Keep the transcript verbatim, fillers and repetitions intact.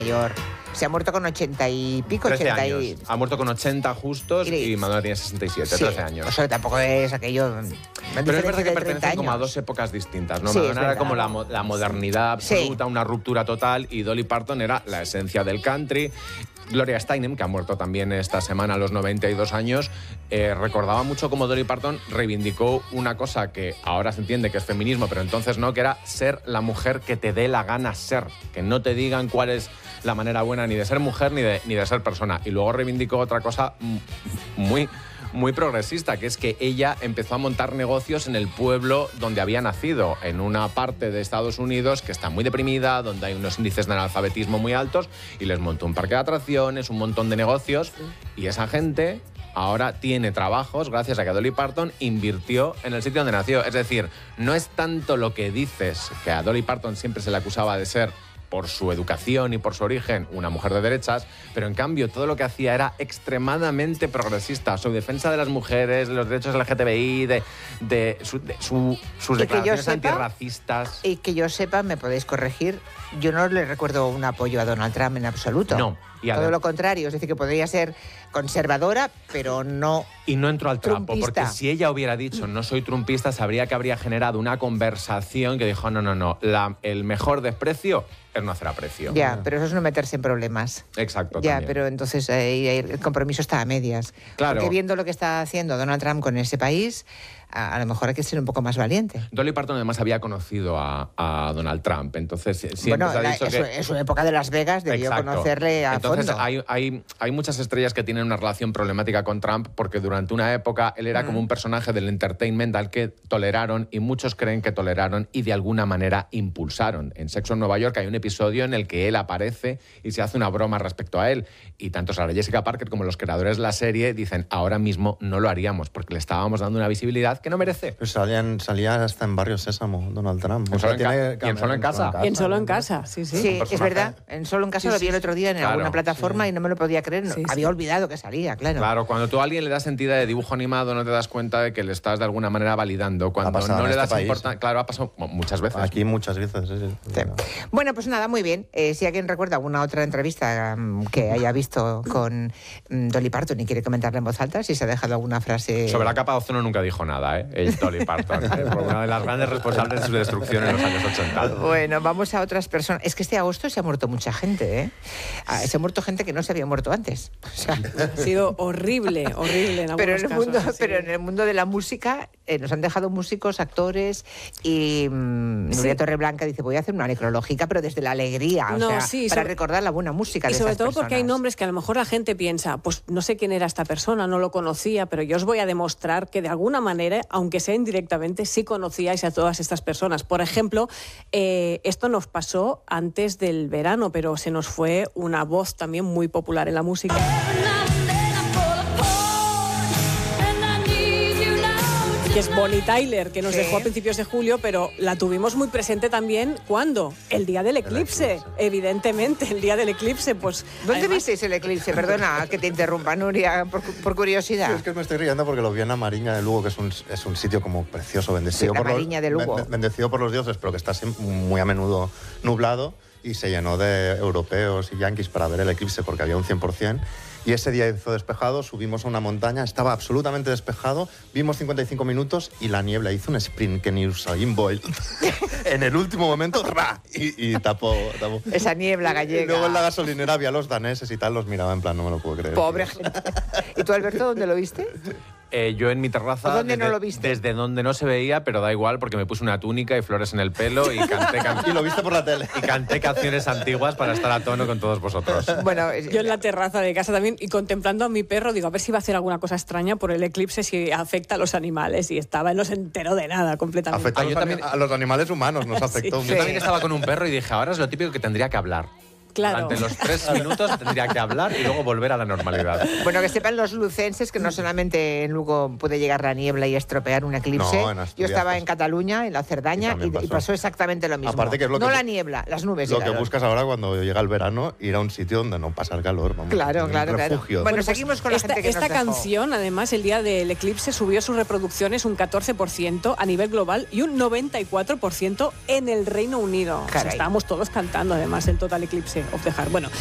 mayor. Se ha muerto con ochenta y pico, ochenta años. Y... Ha muerto con ochenta justos y, y Madonna tiene sesenta y siete, sí, trece años. O sea, tampoco es aquello... Pero es verdad que pertenecen como a dos épocas distintas, ¿no? Sí, Madonna era como la, la modernidad absoluta, sí, una ruptura total, y Dolly Parton era la esencia del country. Gloria Steinem, que ha muerto también esta semana a los noventa y dos años, eh, recordaba mucho cómo Dolly Parton reivindicó una cosa que ahora se entiende que es feminismo, pero entonces no, que era ser la mujer que te dé la gana ser, que no te digan cuál es la manera buena ni de ser mujer ni de, ni de ser persona. Y luego reivindicó otra cosa muy... muy progresista, que es que ella empezó a montar negocios en el pueblo donde había nacido, en una parte de Estados Unidos que está muy deprimida, donde hay unos índices de analfabetismo muy altos, y les montó un parque de atracciones, un montón de negocios, y esa gente ahora tiene trabajos gracias a que Dolly Parton invirtió en el sitio donde nació. Es decir, no es tanto lo que dices, que a Dolly Parton siempre se le acusaba de ser, por su educación y por su origen, una mujer de derechas, pero en cambio todo lo que hacía era extremadamente progresista. Su defensa de las mujeres, de los derechos L G T B I, de, de, su, de su, sus declaraciones sepa, antirracistas. Y que yo sepa, me podéis corregir, yo no le recuerdo un apoyo a Donald Trump en absoluto. No. Y todo lo contrario, es decir, que podría ser conservadora, pero no Y no entró al trapo, trumpista. Porque si ella hubiera dicho no soy trumpista, sabría que habría generado una conversación que dijo no, no, no, la, el mejor desprecio es no hacer aprecio. Ya, pero eso es no meterse en problemas. Exacto. Ya, también. pero entonces eh, el compromiso está a medias. Claro. Porque viendo lo que está haciendo Donald Trump con ese país, a, a lo mejor hay que ser un poco más valiente. Dolly Parton además había conocido a, a Donald Trump, entonces siempre bueno, se ha la, dicho en, que... su, en su época de Las Vegas debió Exacto. conocerle a entonces, fondo. Hay, hay, hay muchas estrellas que tienen una relación problemática con Trump porque durante una época él era mm. como un personaje del entertainment al que toleraron, y muchos creen que toleraron y de alguna manera impulsaron. En Sexo en Nueva York hay un episodio en el que él aparece y se hace una broma respecto a él, y tanto Sarah Jessica Parker como los creadores de la serie dicen ahora mismo no lo haríamos porque le estábamos dando una visibilidad que no merece. Pues salían, salía hasta en Barrio Sésamo, Donald Trump. O sea, tiene, ¿Y en Solo en Casa? Y en Solo en Casa, sí, sí. Sí, es verdad. En Solo en Casa sí, lo vi el otro día en claro, alguna plataforma sí. y no me lo podía creer. No, sí, había sí. olvidado que salía, claro. Claro, cuando tú a alguien le das entidad de dibujo animado no te das cuenta de que le estás de alguna manera validando. Cuando no le das este importancia... Claro, ha pasado muchas veces. Aquí muchas veces, sí, sí. Sí. Bueno, pues nada, muy bien. Eh, si alguien recuerda alguna otra entrevista um, que haya visto con um, Dolly Parton y quiere comentarla en voz alta, si se ha dejado alguna frase... Sobre la capa de ozono nunca dijo nada, ¿eh? El Dolly Parton, ¿eh? Una de las grandes responsables de su destrucción en los años ochenta. Bueno, vamos a otras personas. Es que este agosto se ha muerto mucha gente, ¿eh? Ah, se ha muerto gente que no se había muerto antes. O sea, ha sido horrible, horrible en algunos pero en el casos, mundo, sí. Pero en el mundo de la música eh, nos han dejado músicos, actores, y mmm, Nuria sí. Torreblanca dice, voy a hacer una necrológica, pero desde la alegría, o no, sea, sí, para sobre, recordar la buena música de Y sobre esas todo personas. porque hay nombres que a lo mejor la gente piensa, pues no sé quién era esta persona, no lo conocía, pero yo os voy a demostrar que de alguna manera, aunque sea indirectamente, sí conocíais a todas estas personas. Por ejemplo, eh, esto nos pasó antes del verano, pero se nos fue una voz también muy popular en la música. Que es Bonnie Tyler, que nos sí. dejó a principios de julio, pero la tuvimos muy presente también, ¿cuándo? El día del eclipse, el eclipse. Evidentemente, el día del eclipse, pues... ¿Dónde además... visteis el eclipse? Perdona que te interrumpa, Nuria, por, por curiosidad. Sí, es que me estoy riendo porque lo vi en la Mariña de Lugo, que es un, es un sitio como precioso, bendecido, sí, por la Mariña los, de Lugo. bendecido por los dioses, pero que está muy a menudo nublado, y se llenó de europeos y yanquis para ver el eclipse porque había un cien por cien. Y ese día hizo despejado, subimos a una montaña, estaba absolutamente despejado, vimos cincuenta y cinco minutos y la niebla hizo un sprint que ni Usain Bolt en el último momento ¡ra! Y, y tapó, tapó. Esa niebla gallega. Y luego en la gasolinera había los daneses y tal, los miraba en plan, no me lo puedo creer. Pobre gente. ¿Y tú, Alberto, dónde lo viste? Eh, yo en mi terraza, ¿Dónde desde, no lo viste? desde donde no se veía, pero da igual porque me puse una túnica y flores en el pelo y canté can... y lo viste por la tele. Y canté canciones antiguas para estar a tono con todos vosotros. Bueno, yo en la terraza de casa también y contemplando a mi perro, digo, a ver si va a hacer alguna cosa extraña por el eclipse, si afecta a los animales, y estaba, no se enteró de nada completamente. Afecta a, los, también... a los animales humanos, nos afectó. Sí. Yo también estaba con un perro y dije, ahora es lo típico que tendría que hablar. Claro. Durante los tres minutos tendría que hablar y luego volver a la normalidad. Bueno, que sepan los lucenses que no solamente en Lugo puede llegar la niebla y estropear un eclipse. No, en Asturias, yo estaba pues, en Cataluña, en la Cerdaña, y, pasó. y pasó exactamente lo mismo. Aparte que es lo no que, la niebla, las nubes. Lo que buscas ahora cuando llega el verano, ir a un sitio donde no pasa el calor. Vamos, claro, claro, claro. Bueno, bueno, seguimos con la esta, gente que Esta nos dejó. canción, además, el día del eclipse subió sus reproducciones un catorce por ciento a nivel global y un noventa y cuatro por ciento en el Reino Unido. O sea, estábamos todos cantando, además, el Total Eclipse. of the Heart. Bueno,